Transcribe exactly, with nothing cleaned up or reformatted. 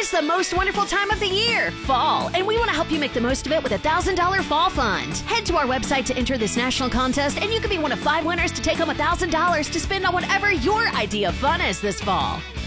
It's the most wonderful time of the year, fall, and we want to help you make the most of it with a one thousand dollars Fall Fund. Head to our website to enter this national contest, and you can be one of five winners to take home one thousand dollars to spend on whatever your idea of fun is this fall.